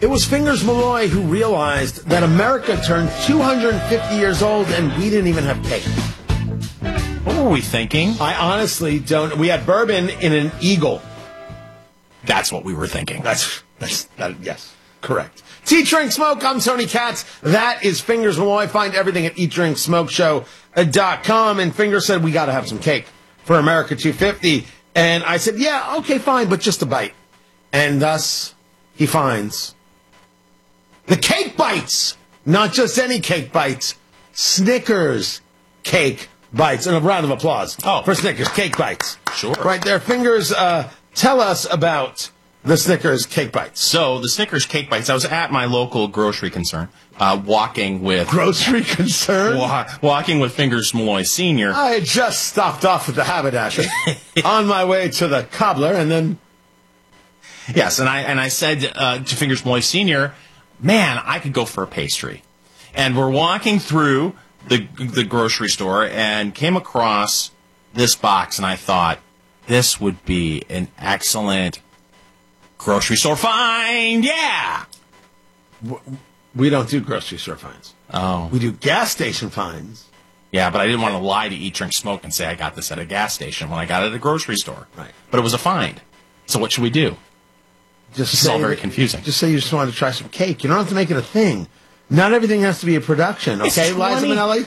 It was Fingers Malloy who realized that America turned 250 years old and we didn't even have cake. What were we thinking? I honestly don't. We had bourbon in an Eagle. That's what we were thinking. Yes, correct. Eat, Drink, Smoke. I'm Tony Katz. That is Fingers Malloy. Find everything at eatdrinksmokeshow.com. And Fingers said, we got to have some cake for America 250. And I said, yeah, okay, fine, but just a bite. And thus, he finds the Cake Bites. Not just any Cake Bites. Snickers Cake Bites. And a round of applause for Snickers Cake Bites. Sure. Right there. Fingers, tell us about the Snickers Cake Bites. So, the Snickers Cake Bites, I was at my local grocery concern, walking with... Grocery concern? Walking with Fingers Malloy Sr. I had just stopped off at the haberdasher on my way to the cobbler, and then... Yes, and I said to Fingers Malloy Sr., man, I could go for a pastry. And we're walking through the grocery store and came across this box, and I thought, this would be an excellent grocery store find, yeah! We don't do grocery store finds. Oh. We do gas station finds. Yeah, but I didn't want to lie to Eat, Drink, Smoke and say I got this at a gas station when I got it at a grocery store. Right. But it was a find. So what should we do? This is all very confusing. Just say you just wanted to try some cake. You don't have to make it a thing. Not everything has to be a production, okay, Liza Minnelli?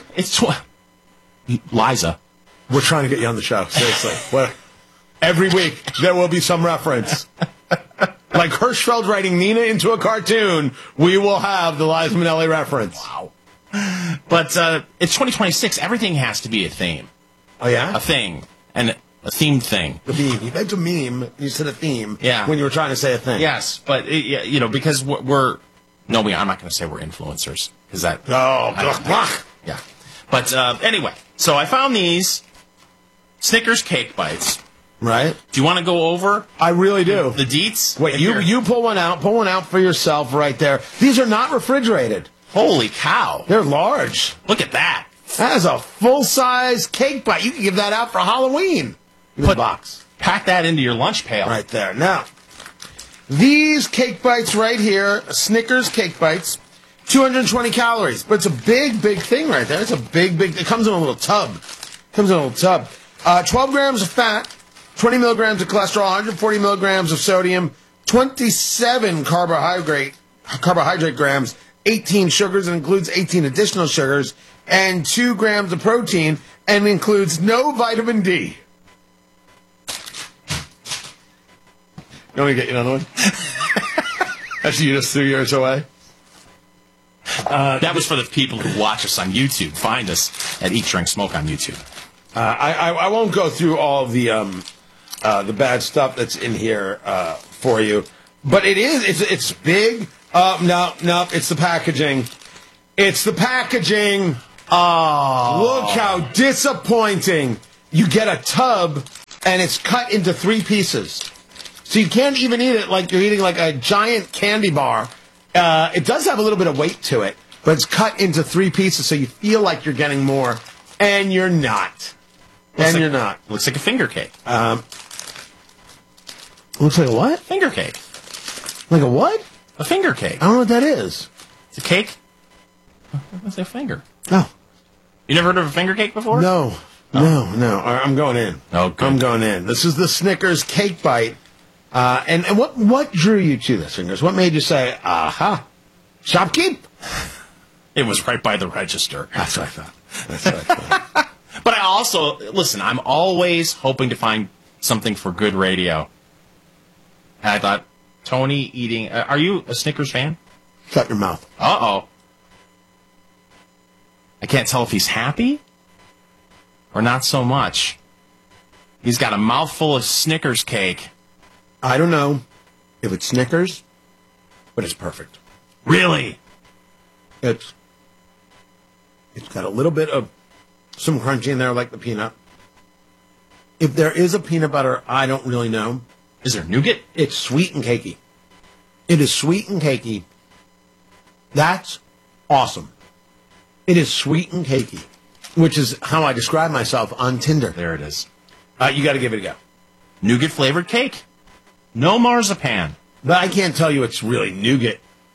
Liza. We're trying to get you on the show, seriously. Every week, there will be some reference. Like Hirschfeld writing Nina into a cartoon, we will have the Liza Minnelli reference. Wow. But it's 2026. Everything has to be a theme. Oh, yeah? A thing. And a themed thing. A meme. You meant a meme. You said a theme. Yeah. When you were trying to say a thing. Yes, but, because we're... No, I'm not going to say we're influencers. Because that... Yeah. But anyway, so I found these Snickers Cake Bites. Right. Do you want to go over? I really do. The deets? Wait, you pull one out. Pull one out for yourself right there. These are not refrigerated. Holy cow. They're large. Look at that. That is a full-size cake bite. You can give that out for Halloween. Put a box. Pack that into your lunch pail. Right there. Now, these cake bites right here, Snickers Cake Bites, 220 calories. But it's a big, big thing right there. It's a big, big... It comes in a little tub. 12 grams of fat. 20 milligrams of cholesterol, 140 milligrams of sodium, 27 carbohydrate grams, 18 sugars, and includes 18 additional sugars, and 2 grams of protein, and includes no vitamin D. You want me to get you another one? Actually, you just threw yours away. That was for the people who watch us on YouTube. Find us at Eat, Drink, Smoke on YouTube. I won't go through all the bad stuff that's in here for you, but it's big. No, it's the packaging. It's the packaging. Oh, look how disappointing! You get a tub, and it's cut into 3 pieces, so you can't even eat it like you're eating like a giant candy bar. It does have a little bit of weight to it, but it's cut into 3 pieces, so you feel like you're getting more, and you're not. You're not. Looks like a finger cake. Looks like a what? Finger cake. Like a what? A finger cake. I don't know what that is. It's a cake with a finger. Oh. You never heard of a finger cake before? No. No. I'm going in. Oh, good. I'm going in. This is the Snickers Cake Bite. And what drew you to this, Fingers? What made you say, aha, shopkeep? It was right by the register. That's what I thought. But I also, listen, I'm always hoping to find something for good radio. And I thought, Tony eating... are you a Snickers fan? Shut your mouth. Uh-oh. I can't tell if he's happy or not so much. He's got a mouthful of Snickers cake. I don't know if it's Snickers, but it's perfect. Really? It's got a little bit of some crunchy in there like the peanut. If there is a peanut butter, I don't really know. Is there nougat? It's sweet and cakey. It is sweet and cakey. That's awesome. It is sweet and cakey, which is how I describe myself on Tinder. There it is. You got to give it a go. Nougat flavored cake. No marzipan. But I can't tell you it's really nougat.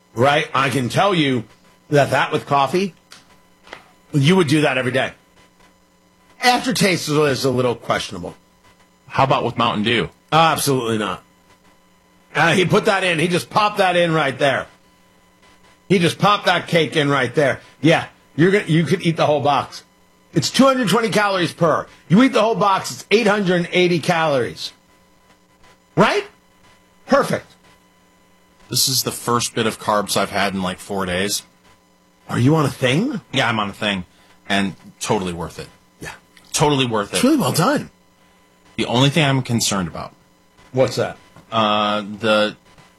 right? I can tell you that with coffee, you would do that every day. Aftertaste is a little questionable. How about with Mountain Dew? Absolutely not. He put that in. He just popped that in right there. He just popped that cake in right there. Yeah, you could eat the whole box. It's 220 calories per. You eat the whole box, it's 880 calories. Right? Perfect. This is the first bit of carbs I've had in like 4 days. Are you on a thing? Yeah, I'm on a thing. And totally worth it. Yeah. Totally worth it. It's really well done. The only thing I'm concerned about. What's that? The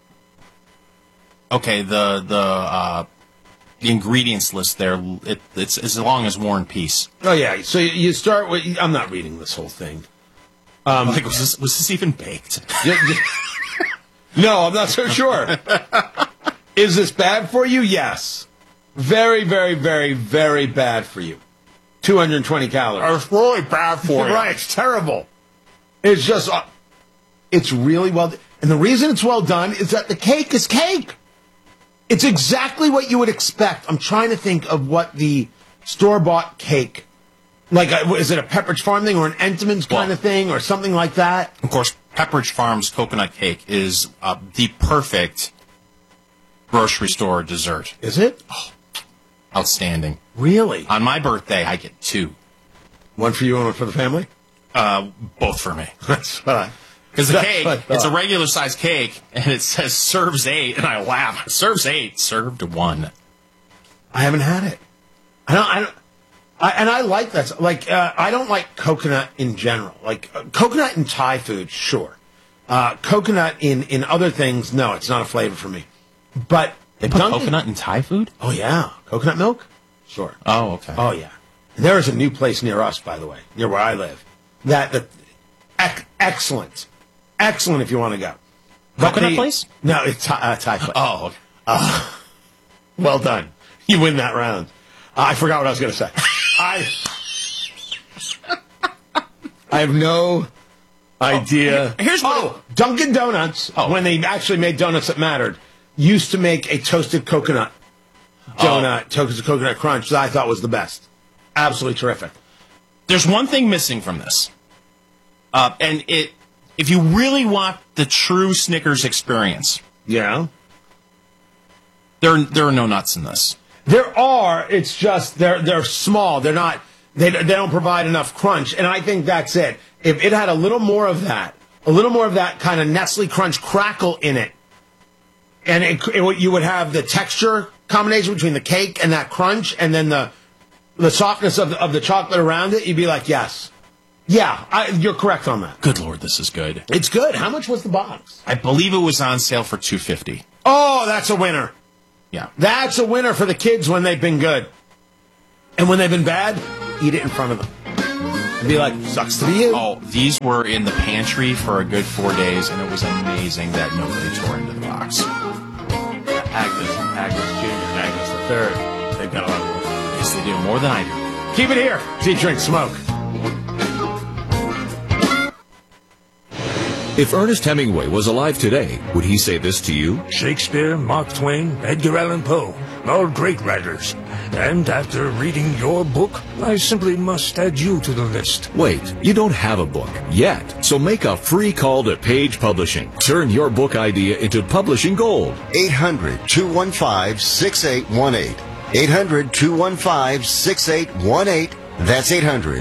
ingredients list there, it's as long as War and Peace. Oh, yeah. So you start with... I'm not reading this whole thing. Like, was this even baked? No, I'm not so sure. Is this bad for you? Yes. Very, very, very, very bad for you. 220 calories. It's really bad for you. Right, it's terrible. It's just... it's really well... And the reason it's well done is that the cake is cake. It's exactly what you would expect. I'm trying to think of what the store-bought cake... Like, is it a Pepperidge Farm thing or an Entenmann's kind of thing or something like that? Of course, Pepperidge Farm's coconut cake is the perfect grocery store dessert. Is it? Oh, outstanding. Really? On my birthday, I get 2. One for you and one for the family? Both for me. That's what I... Because the cake, it's a regular size cake, and it says serves 8, and I laugh. Serves 8, served 1. I haven't had it. I like that. Like, I don't like coconut in general. Like, coconut in Thai food, sure. Coconut in other things, no, it's not a flavor for me. But they put coconut in Thai food? Oh, yeah. Coconut milk? Sure. Oh, okay. Oh, yeah. And there is a new place near us, by the way, near where I live. Excellent. Excellent if you want to go. Coconut place? No, it's Thai place. Oh, okay. Well done. You win that round. I forgot what I was going to say. I have no idea. Here's what... Dunkin' Donuts, when they actually made donuts that mattered, used to make a toasted coconut donut, toasted coconut crunch, that I thought was the best. Absolutely terrific. There's one thing missing from this. If you really want the true Snickers experience, yeah, there are no nuts in this. There are. It's just they're small. They're not. They don't provide enough crunch, and I think that's it. If it had a little more of that kind of Nestle Crunch crackle in it, and you would have the texture combination between the cake and that crunch, and then the softness of the chocolate around it, you'd be like, yes. Yeah, you're correct on that. Good Lord, this is good. It's good. How much was the box? I believe it was on sale for $2.50. Oh, that's a winner. Yeah. That's a winner for the kids when they've been good. And when they've been bad, eat it in front of them. And be like, sucks to be you. Oh, these were in the pantry for a good 4 days, and it was amazing that nobody tore into the box. Agnes Jr. and Agnes the Third. They've got a lot of work. Yes, they do. More than I do. Keep it here. See, drink, smoke. If Ernest Hemingway was alive today, would he say this to you? Shakespeare, Mark Twain, Edgar Allan Poe, all great writers. And after reading your book, I simply must add you to the list. Wait, you don't have a book yet, so make a free call to Page Publishing. Turn your book idea into publishing gold. 800-215-6818. 800-215-6818. That's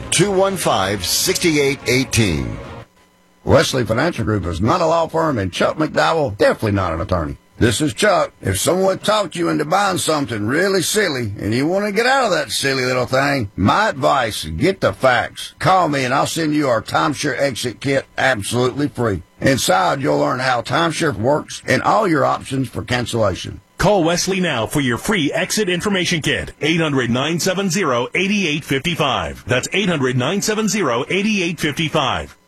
800-215-6818. Wesley Financial Group is not a law firm, and Chuck McDowell definitely not an attorney. This is Chuck. If someone talked you into buying something really silly and you want to get out of that silly little thing, my advice, get the facts. Call me and I'll send you our timeshare exit kit absolutely free. Inside, you'll learn how timeshare works and all your options for cancellation. Call Wesley now for your free exit information kit. 800-970-8855. That's 800-970-8855.